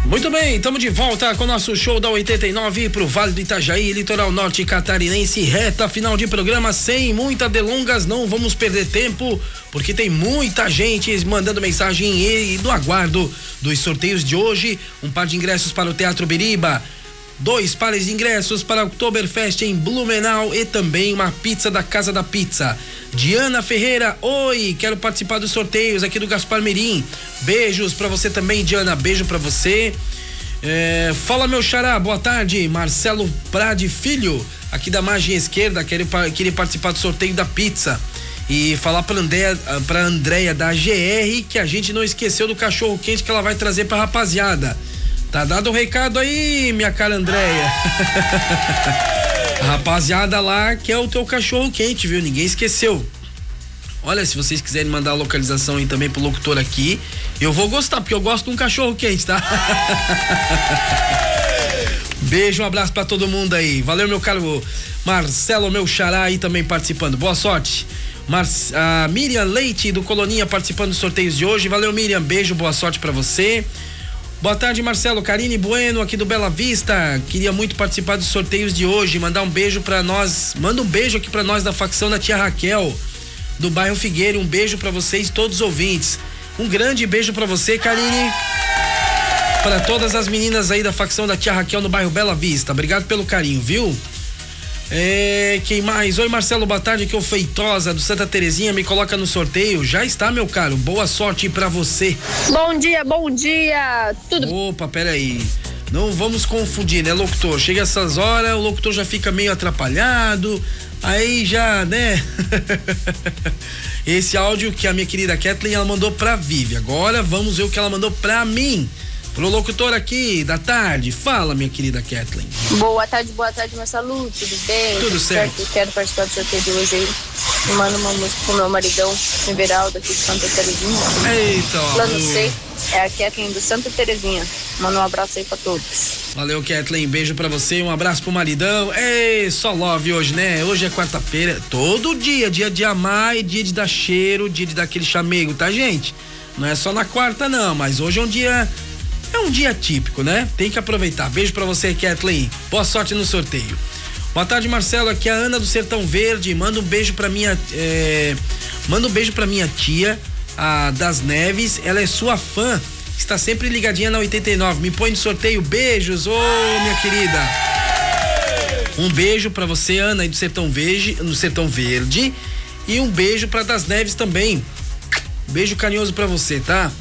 Muito bem, estamos de volta com o nosso show da 89 pro Vale do Itajaí, Litoral Norte Catarinense, reta final de programa, sem muitas delongas, não vamos perder tempo, porque tem muita gente mandando mensagem e no aguardo dos sorteios de hoje. Um par de ingressos para o Teatro Biriba, 2 pares de ingressos para o Oktoberfest em Blumenau e também uma pizza da Casa da Pizza. Diana Ferreira, oi, quero participar dos sorteios aqui do Gaspar Mirim. Beijos pra você também, Diana, beijo pra você. Fala, meu xará, boa tarde. Marcelo Prade Filho, aqui da Margem Esquerda, queria participar do sorteio da pizza. E falar pra Andréia da GR que a gente não esqueceu do cachorro quente que ela vai trazer pra rapaziada. Tá dado o recado aí, minha cara Andréia. A rapaziada lá quer o teu cachorro quente, viu? Ninguém esqueceu. Olha, se vocês quiserem mandar a localização aí também pro locutor aqui, eu vou gostar, porque eu gosto de um cachorro quente, tá? Beijo, um abraço pra todo mundo aí. Valeu, meu caro Marcelo, meu xará aí também participando. Boa sorte. A Miriam Leite do Coloninha participando dos sorteios de hoje. Valeu, Miriam, beijo, boa sorte pra você. Boa tarde, Marcelo. Karine Bueno, aqui do Bela Vista. Queria muito participar dos sorteios de hoje. Mandar um beijo pra nós. Manda um beijo aqui pra nós da facção da tia Raquel, do bairro Figueira. Um beijo pra vocês, todos os ouvintes. Um grande beijo pra você, Karine. Pra todas as meninas aí da facção da tia Raquel no bairro Bela Vista. Obrigado pelo carinho, viu? Quem mais? Oi, Marcelo, boa tarde, aqui é o Feitosa do Santa Terezinha, me coloca no sorteio. Já está, meu caro, boa sorte pra você. Bom dia, tudo. Opa, peraí, não vamos confundir, né, locutor? Chega essas horas, o locutor já fica meio atrapalhado, aí já, né? Esse áudio que a minha querida Kathleen, ela mandou pra Vivi, agora vamos ver o que ela mandou pra mim. Pro locutor aqui da tarde, fala, minha querida Kathleen. Boa tarde, Marcelo, tudo bem? Tudo certo. Eu quero participar do sorteio de hoje aí. Me manda uma música pro meu maridão, Everaldo, aqui de Santa Terezinha. Eita, Plano C, é a Kathleen do Santa Terezinha. Manda um abraço aí pra todos. Valeu, Kathleen, beijo pra você, um abraço pro maridão. Só love hoje, né? Hoje é quarta-feira, todo dia de amar e dia de dar cheiro, dia de dar aquele chamego, tá, gente? Não é só na quarta, não, mas hoje é um dia típico, né? Tem que aproveitar. Beijo pra você, Kathleen. Boa sorte no sorteio. Boa tarde, Marcelo. Aqui é a Ana do Sertão Verde. Manda um beijo pra minha tia, a Das Neves. Ela é sua fã. Está sempre ligadinha na 89. Me põe no sorteio. Beijos, minha querida. Um beijo pra você, Ana, aí do Sertão Verde. E um beijo pra Das Neves também. Beijo carinhoso pra você, tá?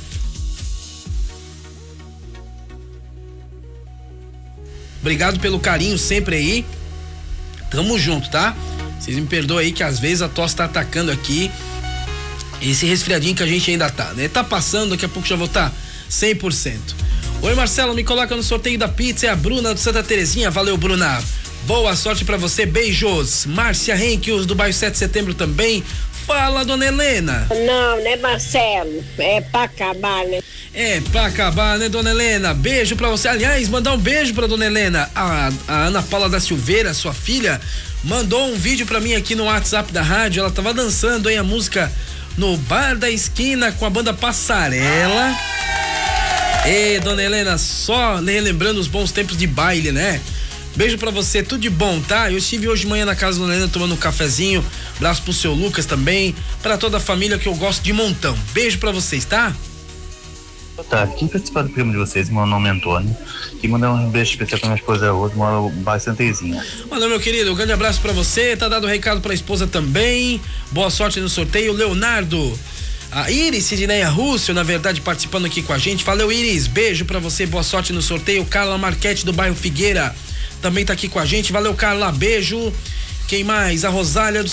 Obrigado pelo carinho sempre aí. Tamo junto, tá? Vocês me perdoam aí que às vezes a tosse tá atacando aqui. Esse resfriadinho que a gente ainda tá, né? Tá passando, daqui a pouco já vou tá 100%. Oi, Marcelo, me coloca no sorteio da pizza. É a Bruna do Santa Terezinha. Valeu, Bruna. Boa sorte pra você, beijos. Márcia Henkius do bairro 7 de Setembro também. Fala, dona Helena. Não, né, Marcelo? É pra acabar, né? É pra acabar, né, dona Helena? Beijo pra você. Aliás, mandar um beijo pra dona Helena. A Ana Paula da Silveira, sua filha, mandou um vídeo pra mim aqui no WhatsApp da rádio. Ela tava dançando aí a música no Bar da Esquina com a banda Passarela. Dona Helena, só relembrando os bons tempos de baile, né? Beijo pra você, tudo de bom, tá? Eu estive hoje de manhã na casa da Dona Helena tomando um cafezinho. Abraço pro seu Lucas também, pra toda a família que eu gosto de montão. Beijo pra vocês, tá? Boa tarde, quem participar do primo de vocês, meu nome é Antônio, e mandar um beijo especial pra minha esposa Rosa, mora no bairro Santezinha. Valeu, meu querido, um grande abraço pra você, tá dado um recado pra esposa também, boa sorte no sorteio. Leonardo, a Iris Sidneia Rússio, na verdade, participando aqui com a gente. Valeu, Iris, beijo pra você, boa sorte no sorteio. Carla Marquete do bairro Figueira também tá aqui com a gente. Valeu, Carla, beijo. Quem mais? A Rosália do